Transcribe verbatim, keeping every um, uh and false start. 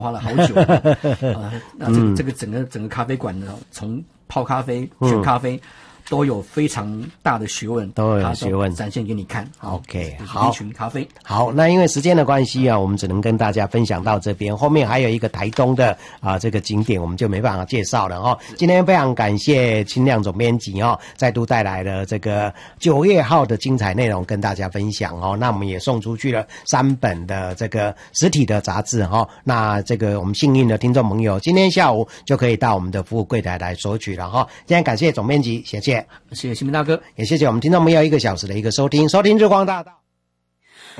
花了好久啊。那这个这个整个整个咖啡馆呢，从泡咖啡、选咖啡。嗯都有非常大的学问， 都有学问展现给你看。 OK， 好， 一群咖啡。 好，那因为时间的关系啊，我们只能跟大家分享到这边。后面还有一个台东的啊这个景点，我们就没办法介绍了哈。今天非常感谢清亮总编辑哦，再度带来了这个九月号的精彩内容跟大家分享哦。那我们也送出去了三本的这个实体的杂志哈。那这个我们幸运的听众朋友，今天下午就可以到我们的服务柜台来索取了哈。今天感谢总编辑，谢谢。 谢谢新民大哥， 也谢谢我们听众朋友一个小时的一个收听，收听日光大道。